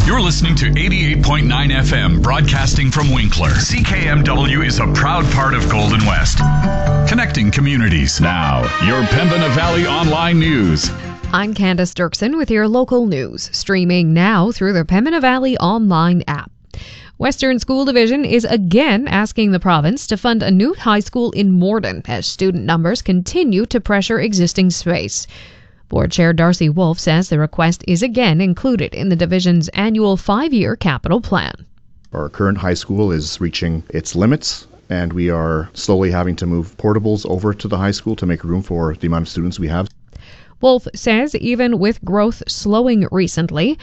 You're listening to 88.9 FM, broadcasting from Winkler. CKMW is a proud part of Golden West, connecting communities. Now, your Pembina Valley Online News. I'm Candace Dirksen with your local news, streaming now through the Pembina Valley Online app. Western School Division is again asking the province to fund a new high school in Morden as student numbers continue to pressure existing space. Board Chair Darcy Wolf says the request is again included in the division's annual 5-year capital plan. Our current high school is reaching its limits, and we are slowly having to move portables over to the high school to make room for the amount of students we have. Wolf says even with growth slowing recently,